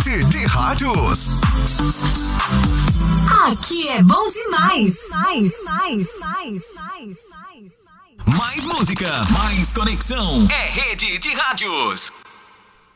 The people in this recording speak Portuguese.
Rede de Rádios. Aqui é bom demais. Mais música, mais conexão. É Rede de Rádios.